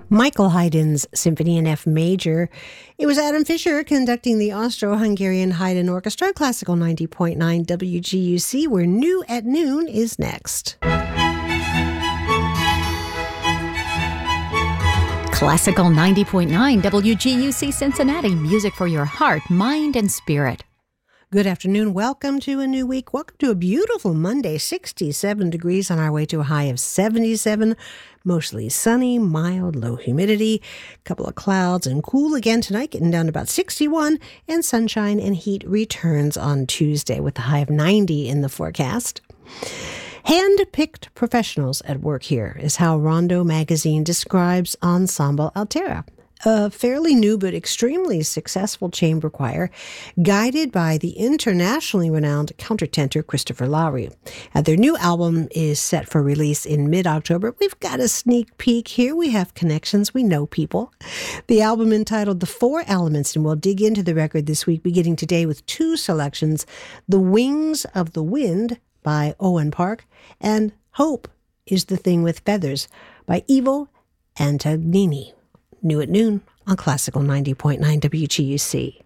Michael Haydn's Symphony in F Major. It was Adam Fischer conducting the Austro-Hungarian Haydn Orchestra, Classical 90.9 WGUC, where New at Noon is next. Classical 90.9 WGUC Cincinnati, music for your heart, mind, and spirit. Good afternoon. Welcome to a new week. Welcome to a beautiful Monday, 67 degrees on our way to a high of 77. Mostly sunny, mild, low humidity, a couple of clouds, and cool again tonight, getting down to about 61, and sunshine and heat returns on Tuesday with a high of 90 in the forecast. Hand-picked professionals at work here is how Rondo magazine describes Ensemble Altera, a fairly new but extremely successful chamber choir guided by the internationally renowned countertenor Christopher Lowry. Their new album is set for release in mid-October. We've got a sneak peek here. We have connections. We know people. The album entitled The Four Elements, and we'll dig into the record this week, beginning today with two selections, The Wings of the Wind by Owen Park, and Hope is the Thing with Feathers by Ivo Antognini. New at Noon on Classical 90.9 WGUC.